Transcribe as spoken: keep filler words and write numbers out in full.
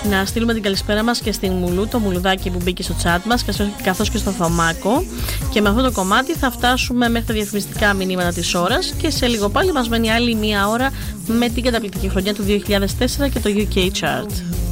Να στείλουμε την καλησπέρα μας και στην Μουλού, το μουλουδάκι που μπήκε στο chat μας, καθώς και στο Θωμάκο. Και με αυτό το κομμάτι θα φτάσουμε μέχρι τα διαφημιστικά μηνύματα της ώρας και σε λίγο πάλι μας μένει άλλη μία ώρα με την καταπληκτική χρονιά του δύο χιλιάδες τέσσερα και το γιου κέι Chart.